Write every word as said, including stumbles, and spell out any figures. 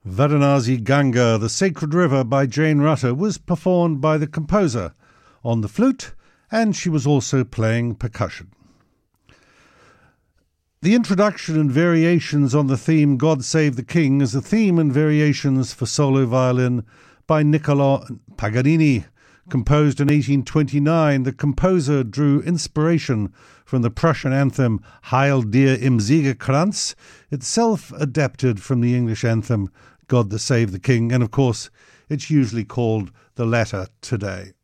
Varanasi Ganga, the Sacred River by Jane Rutter, was performed by the composer on the flute, and she was also playing percussion. The introduction and variations on the theme God Save the King is a theme and variations for solo violin by Niccolò Paganini. Composed in eighteen twenty-nine, the composer drew inspiration from the Prussian anthem Heil dir im Siegerkranz, itself adapted from the English anthem God Save the King, and of course it's usually called the latter today.